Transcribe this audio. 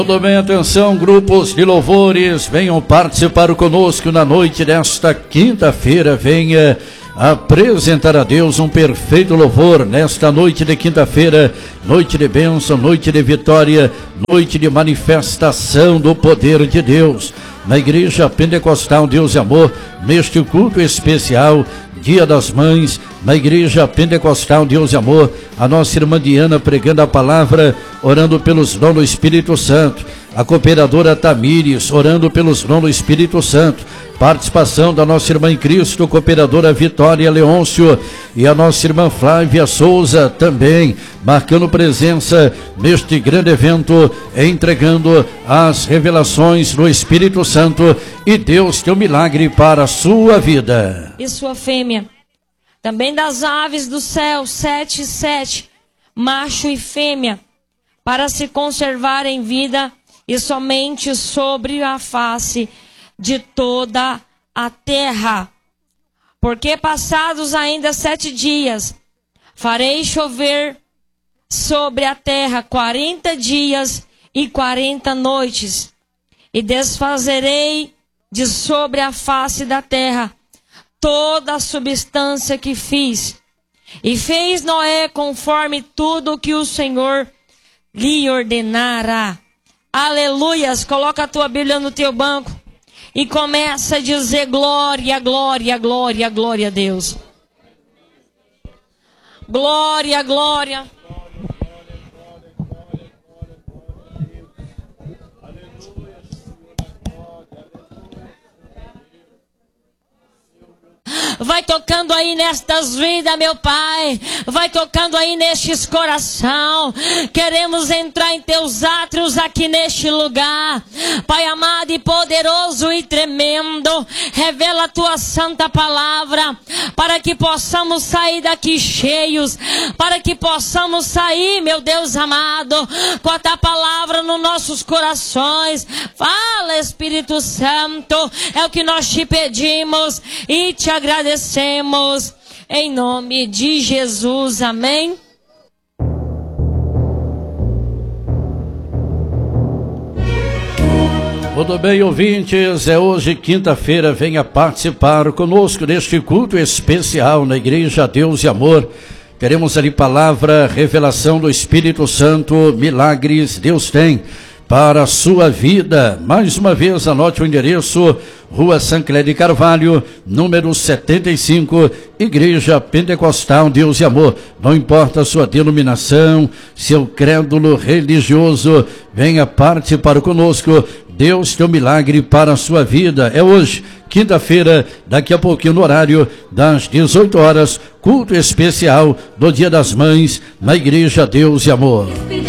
Tudo bem, atenção, grupos de louvores, venham participar conosco na noite desta quinta-feira. Venha apresentar a Deus um perfeito louvor nesta noite de quinta-feira, noite de bênção, noite de vitória, noite de manifestação do poder de Deus. Na Igreja Pentecostal Deus e Amor, neste culto especial, Dia das Mães, na Igreja Pentecostal Deus e Amor, a nossa irmã Diana pregando a palavra, orando pelos dons do Espírito Santo, a cooperadora Tamires orando pelos dons do Espírito Santo, participação da nossa irmã em Cristo, cooperadora Vitória Leôncio, e a nossa irmã Flávia Souza também, marcando presença neste grande evento, entregando as revelações do Espírito Santo, e Deus tem um milagre para a sua vida. E sua fêmea, também das aves do céu, 7 e 7, macho e fêmea, para se conservar em vida e somente sobre a face de toda a terra. Porque passados ainda 7 dias, farei chover sobre a terra 40 dias e 40 noites, e desfazerei de sobre a face da terra toda a substância que fiz. E fez Noé conforme tudo o que o Senhor lhe ordenara. Aleluias. Coloca a tua Bíblia no teu banco e começa a dizer glória, glória, glória, glória a Deus. Glória, glória. Vai tocando aí nestas vidas, meu Pai. Vai tocando aí nestes coração. Queremos entrar em teus átrios aqui neste lugar. Pai amado e poderoso e tremendo, revela a tua santa palavra, para que possamos sair daqui cheios, para que possamos sair, meu Deus amado, com a tua palavra nos nossos corações. Fala, Espírito Santo, é o que nós te pedimos e te agradecemos, em nome de Jesus, amém. Tudo bem, ouvintes, é hoje quinta-feira, venha participar conosco deste culto especial na Igreja Deus e Amor. Teremos ali palavra, revelação do Espírito Santo, milagres Deus tem para a sua vida. Mais uma vez, anote o endereço: Rua Sancler de Carvalho, número 75, Igreja Pentecostal Deus e Amor. Não importa a sua denominação, seu crédulo religioso, venha participar conosco. Deus tem um milagre para a sua vida. É hoje, quinta-feira, daqui a pouquinho no horário das 18 horas, culto especial do Dia das Mães na Igreja Deus e Amor.